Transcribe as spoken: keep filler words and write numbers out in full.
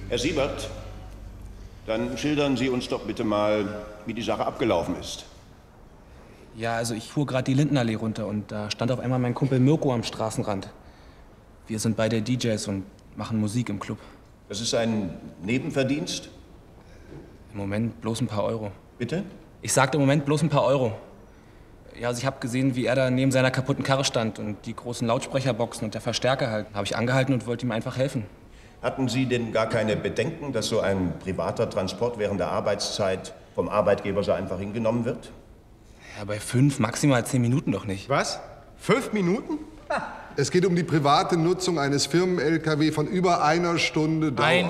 Herr Siebert, dann schildern Sie uns doch bitte mal, wie die Sache abgelaufen ist. Ja, also ich fuhr gerade die Lindenallee runter und da stand auf einmal mein Kumpel Mirko am Straßenrand. Wir sind beide D Js und machen Musik im Club. Das ist ein Nebenverdienst? Im Moment bloß ein paar Euro. Bitte? Ich sagte im Moment bloß ein paar Euro. Ja, also ich habe gesehen, wie er da neben seiner kaputten Karre stand und die großen Lautsprecherboxen und der Verstärker halt. Habe ich angehalten und wollte ihm einfach helfen. Hatten Sie denn gar keine Bedenken, dass so ein privater Transport während der Arbeitszeit vom Arbeitgeber so einfach hingenommen wird? Ja, bei fünf, maximal zehn Minuten doch nicht. Was? Fünf Minuten? Es geht um die private Nutzung eines Firmen-L K W von über einer Stunde Dauer. Ein